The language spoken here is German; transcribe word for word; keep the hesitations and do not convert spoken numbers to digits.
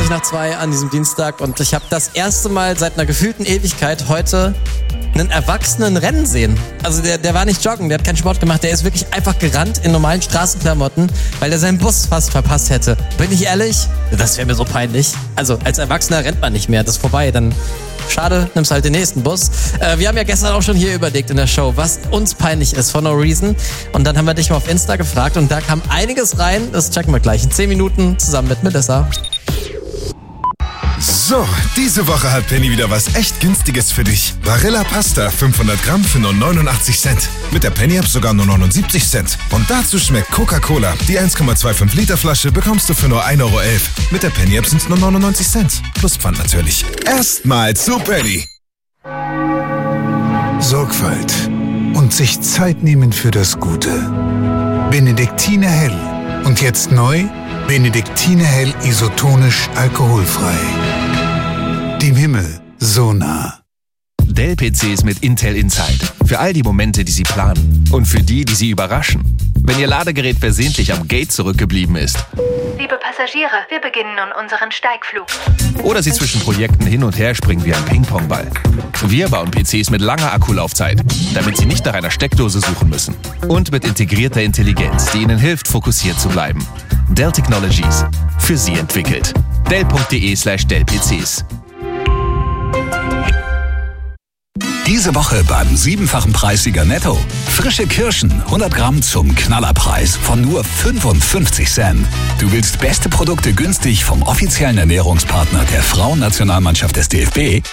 zwanzig nach zwei an diesem Dienstag und ich habe das erste Mal seit einer gefühlten Ewigkeit heute einen Erwachsenen rennen sehen. Also der, der war nicht joggen, der hat keinen Sport gemacht, der ist wirklich einfach gerannt in normalen Straßenklamotten, weil er seinen Bus fast verpasst hätte. Bin ich ehrlich? Das wäre mir so peinlich. Also als Erwachsener rennt man nicht mehr, das ist vorbei, dann schade, nimmst halt den nächsten Bus. Äh, wir haben ja gestern auch schon hier überlegt in der Show, was uns peinlich ist, for no reason. Und dann haben wir dich mal auf Insta gefragt und da kam einiges rein, das checken wir gleich in zehn Minuten zusammen mit Melissa. So, diese Woche hat Penny wieder was echt Günstiges für dich. Barilla Pasta fünfhundert Gramm für nur neunundachtzig Cent. Mit der Penny-App sogar nur neunundsiebzig Cent. Und dazu schmeckt Coca-Cola. Die eins Komma fünfundzwanzig Liter Flasche bekommst du für nur ein Euro elf. Mit der Penny-App sind es nur neunundneunzig Cent. Plus Pfand natürlich. Erstmal zu Penny. Sorgfalt und sich Zeit nehmen für das Gute. Benediktiner Hell. Und jetzt neu, Benediktiner Hell isotonisch alkoholfrei. Dem Himmel so nah. Dell-P Cs mit Intel Inside. Für all die Momente, die Sie planen. Und für die, die Sie überraschen. Wenn Ihr Ladegerät versehentlich am Gate zurückgeblieben ist. Liebe Passagiere, wir beginnen nun unseren Steigflug. Oder Sie zwischen Projekten hin und her springen wie ein Ping-Pong-Ball. Wir bauen P Cs mit langer Akkulaufzeit, damit Sie nicht nach einer Steckdose suchen müssen. Und mit integrierter Intelligenz, die Ihnen hilft, fokussiert zu bleiben. Dell Technologies. Für Sie entwickelt. Dell.de slash Dell-PCs. Diese Woche beim siebenfachen Preissieger Netto. Frische Kirschen, hundert Gramm zum Knallerpreis von nur fünfundfünfzig Cent. Du willst beste Produkte günstig vom offiziellen Ernährungspartner der Frauennationalmannschaft des D F B?